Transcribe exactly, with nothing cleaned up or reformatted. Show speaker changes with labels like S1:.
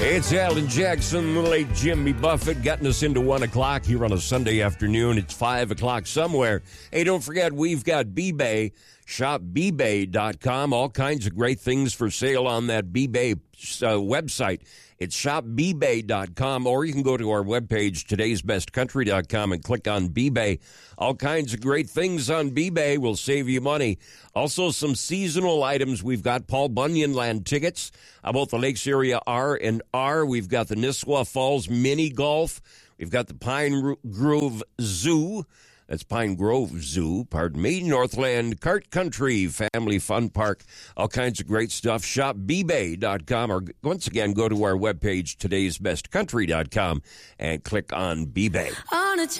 S1: It's Alan Jackson, the late Jimmy Buffett, getting us into one o'clock here on a Sunday afternoon. It's five o'clock somewhere. Hey, don't forget, we've got B-Bay, shop B Bay dot com. All kinds of great things for sale on that B-Bay uh, website. It's shop B Bay dot com, or you can go to our webpage, todays best country dot com, and click on B-Bay. All kinds of great things on B-Bay will save you money. Also, some seasonal items. We've got Paul Bunyan Land tickets about the Lakes Area R and R. We've got the Nisswa Falls Mini Golf. We've got the Pine Grove Zoo. That's Pine Grove Zoo, pardon me. Northland Kart Country Family Fun Park. All kinds of great stuff. shop B Bay dot com, or once again, go to our webpage, todays best country dot com, and click on B-Bay.
S2: On a